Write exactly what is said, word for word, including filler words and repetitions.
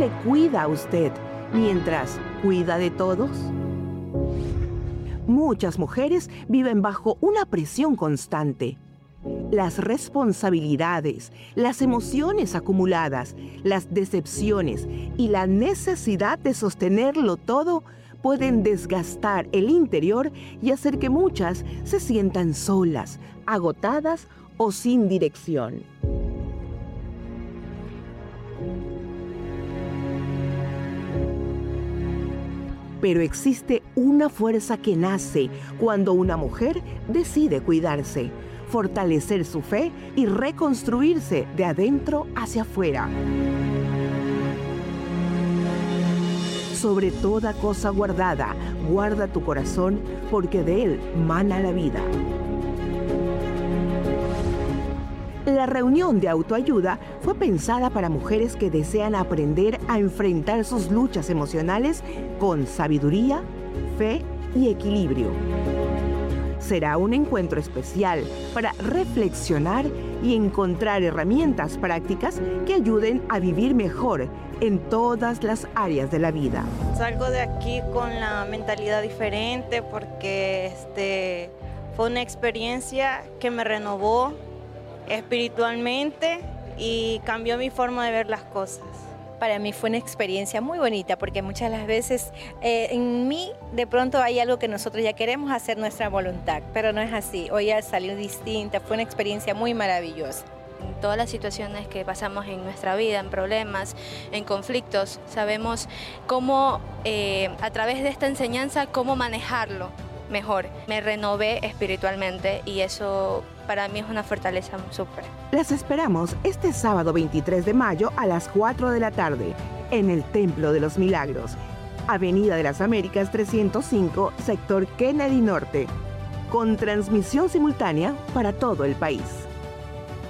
le cuida a usted mientras cuida de todos? Muchas mujeres viven bajo una presión constante. Las responsabilidades, las emociones acumuladas, las decepciones y la necesidad de sostenerlo todo pueden desgastar el interior y hacer que muchas se sientan solas, agotadas o sin dirección. Pero existe una fuerza que nace cuando una mujer decide cuidarse, fortalecer su fe y reconstruirse de adentro hacia afuera. Sobre toda cosa guardada, guarda tu corazón, porque de él mana la vida. La reunión de autoayuda fue pensada para mujeres que desean aprender a enfrentar sus luchas emocionales con sabiduría, fe y equilibrio. Será un encuentro especial para reflexionar y encontrar herramientas prácticas que ayuden a vivir mejor en todas las áreas de la vida. Salgo de aquí con la mentalidad diferente porque este, fue una experiencia que me renovó espiritualmente y cambió mi forma de ver las cosas. Para mí fue una experiencia muy bonita porque muchas de las veces eh, en mí de pronto hay algo que nosotros ya queremos hacer nuestra voluntad, pero no es así. Hoy al salir distinta fue una experiencia muy maravillosa. En todas las situaciones que pasamos en nuestra vida, en problemas, en conflictos, sabemos cómo eh, a través de esta enseñanza cómo manejarlo mejor. Me renové espiritualmente y eso para mí es una fortaleza súper. Las esperamos este sábado veintitrés de mayo a las cuatro de la tarde en el Templo de los Milagros, Avenida de las Américas trescientos cinco, sector Kennedy Norte, con transmisión simultánea para todo el país.